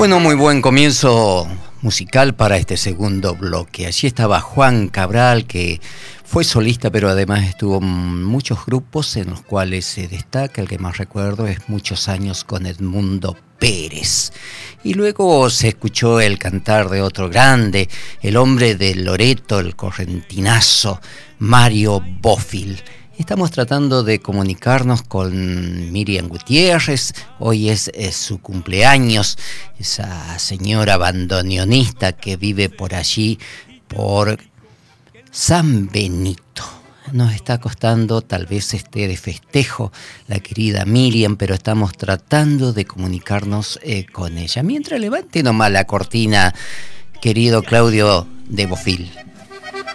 Bueno, muy buen comienzo musical para este segundo bloque. Allí estaba Juan Cabral, que fue solista, pero además estuvo en muchos grupos en los cuales se destaca. El que más recuerdo es Muchos años con Edmundo Pérez. Y luego se escuchó el cantar de otro grande, el hombre de Loreto, el correntinazo, Mario Bofill. Estamos tratando de comunicarnos con Miriam Gutiérrez. Hoy es su cumpleaños, esa señora bandoneonista que vive por allí, por San Benito. Nos está costando tal vez de festejo la querida Miriam, pero estamos tratando de comunicarnos con ella. Mientras levante nomás la cortina, querido Claudio de Bofill.